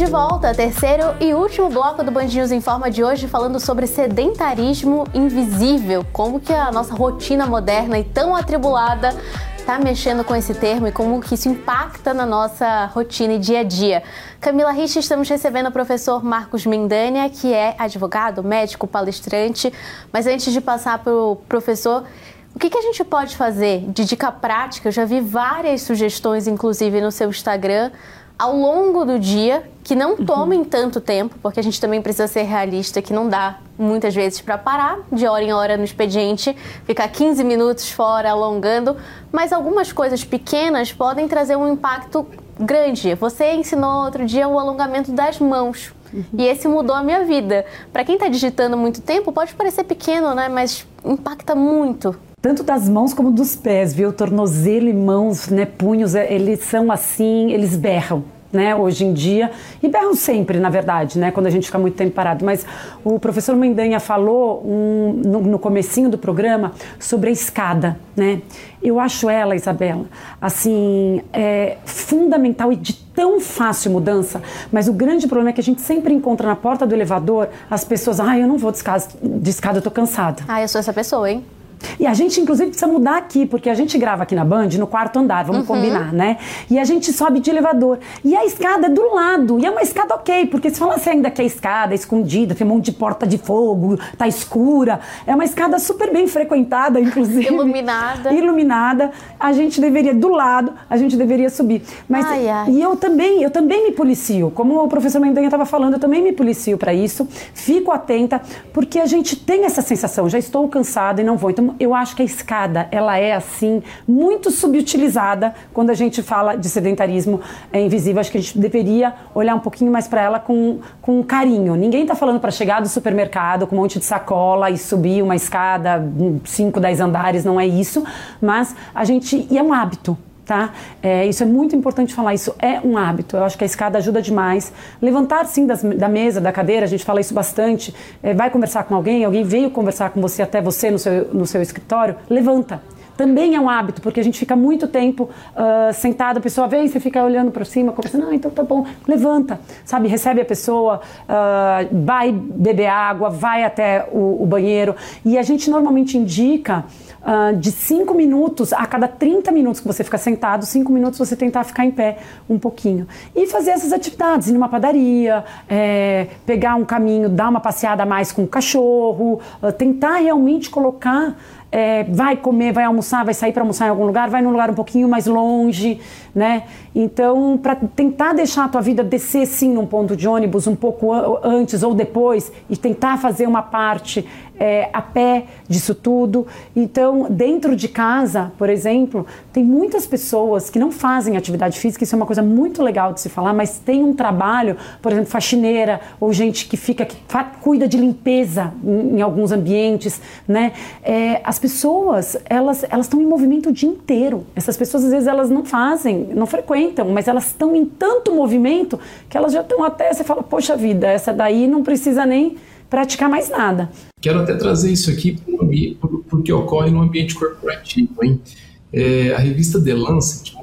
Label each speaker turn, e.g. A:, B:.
A: volta, terceiro e último bloco do Band News Informa de hoje, falando sobre sedentarismo invisível, como que a nossa rotina moderna e tão atribulada está mexendo com esse termo e como que isso impacta na nossa rotina e dia a dia. Camila Rich, estamos recebendo o professor Marcos Mendanha, que é advogado, médico, palestrante, mas antes de passar para o professor, o que a gente pode fazer de dica prática? Eu já vi várias sugestões, inclusive no seu Instagram, ao longo do dia, que não tomem tanto tempo, porque a gente também precisa ser realista, que não dá muitas vezes para parar de hora em hora no expediente, ficar 15 minutos fora alongando, mas algumas coisas pequenas podem trazer um impacto grande. Você ensinou outro dia o alongamento das mãos, e esse mudou a minha vida. Para quem está digitando muito tempo, pode parecer pequeno, né? Mas impacta muito.
B: Tanto das mãos como dos pés, viu? Tornozelo e mãos, né, punhos, eles são assim, eles berram, né, hoje em dia, e berram sempre, na verdade, né, quando a gente fica muito tempo parado. Mas o professor Mendanha falou no comecinho do programa sobre a escada, né? Eu acho ela, Isabela, assim, fundamental e de tão fácil mudança, mas o grande problema é que a gente sempre encontra na porta do elevador as pessoas, eu não vou de escada, eu tô cansada.
A: Eu sou essa pessoa, hein?
B: E a gente, inclusive, precisa mudar aqui, porque a gente grava aqui na Band, no quarto andar, vamos combinar, né? E a gente sobe de elevador. E a escada é do lado. E é uma escada ok, porque se falasse ainda que a escada é escondida, tem um monte de porta de fogo, tá escura. É uma escada super bem frequentada, inclusive. Iluminada. A gente deveria, do lado, a gente deveria subir. Mas, e eu também me policio. Como o professor Mendanha estava falando, eu também me policio para isso. Fico atenta, porque a gente tem essa sensação, já estou cansada e não vou. Então, eu acho que a escada, ela é, assim, muito subutilizada quando a gente fala de sedentarismo invisível. Acho que a gente deveria olhar um pouquinho mais para ela com carinho. Ninguém está falando para chegar do supermercado com um monte de sacola e subir uma escada, 5, 10 andares, não é isso. Mas e é um hábito. Tá? Isso é muito importante falar, isso é um hábito. Eu acho que a escada ajuda demais. Levantar sim da mesa, da cadeira, a gente fala isso bastante. Vai conversar com alguém veio conversar com você, até você no seu escritório, levanta. Também é um hábito, porque a gente fica muito tempo sentado, a pessoa vem, você fica olhando para cima, conversando, então tá bom, levanta, sabe, recebe a pessoa, vai beber água, vai até o banheiro, e a gente normalmente indica de 5 minutos, a cada 30 minutos que você fica sentado, 5 minutos você tentar ficar em pé um pouquinho. E fazer essas atividades, ir numa padaria, pegar um caminho, dar uma passeada a mais com o cachorro, tentar realmente colocar, vai comer, vai almoçar, vai sair para almoçar em algum lugar, vai num lugar um pouquinho mais longe, né? Então, para tentar deixar a tua vida descer sim num ponto de ônibus um pouco antes ou depois e tentar fazer uma parte a pé disso tudo. Então, dentro de casa, por exemplo, tem muitas pessoas que não fazem atividade física, isso é uma coisa muito legal de se falar, mas tem um trabalho, por exemplo, faxineira ou gente que cuida de limpeza em alguns ambientes, né? As pessoas, elas estão em movimento o dia inteiro. Essas pessoas, às vezes, elas não frequentam, mas elas estão em tanto movimento que elas já estão até, você fala, poxa vida, essa daí não precisa nem praticar mais nada.
C: Quero até trazer isso aqui porque ocorre no ambiente corporativo, hein? A revista The Lancet